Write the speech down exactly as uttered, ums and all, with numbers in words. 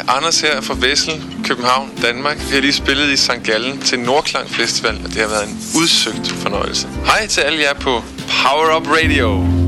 Anders her fra Vessel, København, Danmark. Vi har lige spillet i Sankt Gallen til Nordklang Festival, og det har været en udsøgt fornøjelse. Hej til alle jer på Power Up Radio.